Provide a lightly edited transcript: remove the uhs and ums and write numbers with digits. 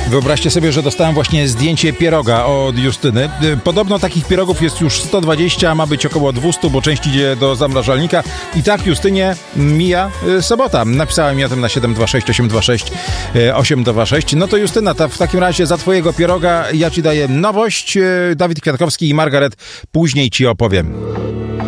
Wyobraźcie sobie, że dostałem właśnie zdjęcie pieroga od Justyny. Podobno takich pierogów jest już 120, a ma być około 200, bo część idzie do zamrażalnika. I tak, Justynie, mija sobota. Napisałem mi o tym na 726 826 826. No to Justyna, w takim razie za twojego pieroga ja ci daję nowość. Dawid Kwiatkowski i Margaret później ci opowiem.